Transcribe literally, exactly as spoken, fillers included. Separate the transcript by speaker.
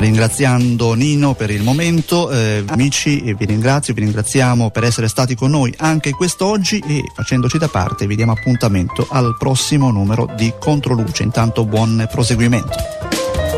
Speaker 1: ringraziando Nino per il momento. Eh, amici, vi ringrazio, vi ringraziamo per essere stati con noi anche quest'oggi e facendoci da parte vi diamo appuntamento al prossimo numero di Controluce. Intanto buon proseguimento.